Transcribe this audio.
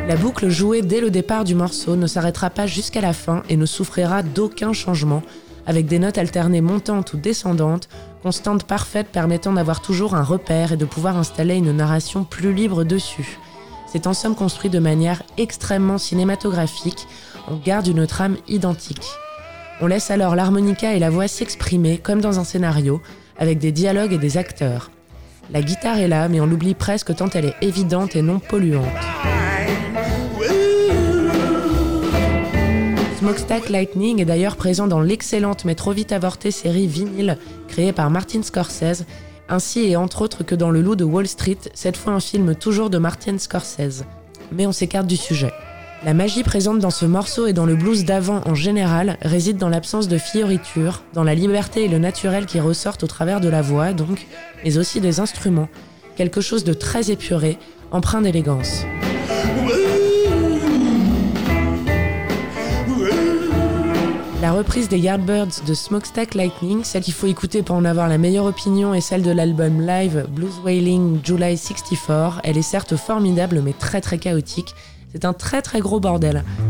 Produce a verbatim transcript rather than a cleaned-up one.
La boucle jouée dès le départ du morceau ne s'arrêtera pas jusqu'à la fin et ne souffrira d'aucun changement, avec des notes alternées montantes ou descendantes, constantes parfaites permettant d'avoir toujours un repère et de pouvoir installer une narration plus libre dessus. C'est en somme construit de manière extrêmement cinématographique, on garde une trame identique. On laisse alors l'harmonica et la voix s'exprimer comme dans un scénario, avec des dialogues et des acteurs. La guitare est là, mais on l'oublie presque tant elle est évidente et non polluante. Smokestack Lightning est d'ailleurs présent dans l'excellente mais trop vite avortée série Vinyl, créée par Martin Scorsese, ainsi et entre autres que dans Le Loup de Wall Street, cette fois un film toujours de Martin Scorsese. Mais on s'écarte du sujet. La magie présente dans ce morceau et dans le blues d'avant en général réside dans l'absence de fioritures, dans la liberté et le naturel qui ressortent au travers de la voix donc, mais aussi des instruments, quelque chose de très épuré, empreint d'élégance. La reprise des Yardbirds de Smokestack Lightning, celle qu'il faut écouter pour en avoir la meilleure opinion, est celle de l'album live Blues Wailing July soixante-quatre. Elle est certes formidable mais très très chaotique. C'est un très très gros bordel.